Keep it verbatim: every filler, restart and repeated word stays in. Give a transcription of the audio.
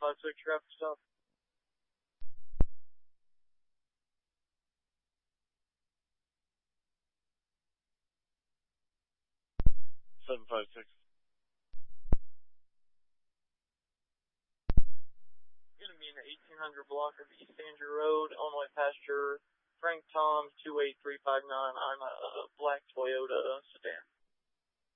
five six traffic stop. seven five six. Gonna be in the eighteen hundred block of East Andrew Road, Illinois pasture, Frank Tom two eight three five nine. I'm a black Toyota sedan.